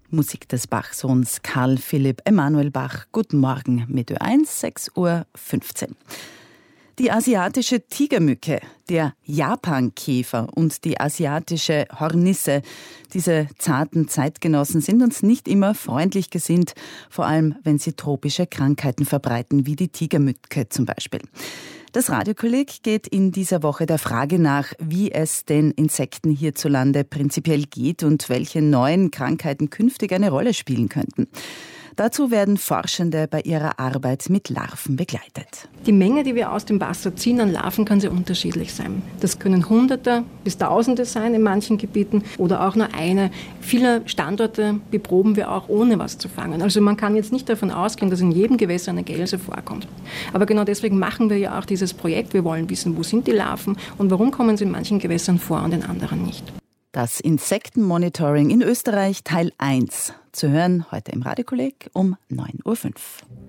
Musik des Bach-Sohns Karl Philipp Emanuel Bach. Guten Morgen mit Ö1, 6:15 Uhr. Die asiatische Tigermücke, der Japankäfer und die asiatische Hornisse, diese zarten Zeitgenossen sind uns nicht immer freundlich gesinnt, vor allem wenn sie tropische Krankheiten verbreiten, wie die Tigermücke zum Beispiel. Das Radiokolleg geht in dieser Woche der Frage nach, wie es den Insekten hierzulande prinzipiell geht und welche neuen Krankheiten künftig eine Rolle spielen könnten. Dazu werden Forschende bei ihrer Arbeit mit Larven begleitet. Die Menge, die wir aus dem Wasser ziehen an Larven, kann sehr unterschiedlich sein. Das können Hunderte bis Tausende sein in manchen Gebieten oder auch nur eine. Viele Standorte beproben wir auch, ohne was zu fangen. Also man kann jetzt nicht davon ausgehen, dass in jedem Gewässer eine Gelse vorkommt. Aber genau deswegen machen wir ja auch dieses Projekt. Wir wollen wissen, wo sind die Larven und warum kommen sie in manchen Gewässern vor und in anderen nicht. Das Insektenmonitoring in Österreich Teil 1. Zu hören heute im Radiokolleg um 9:05 Uhr.